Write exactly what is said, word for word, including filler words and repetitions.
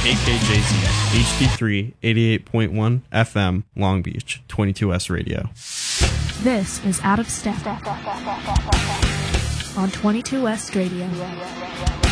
K K J Z, H D three, eighty-eight point one F M, Long Beach, twenty-two S Radio. This is Out of Step on twenty-two S Radio.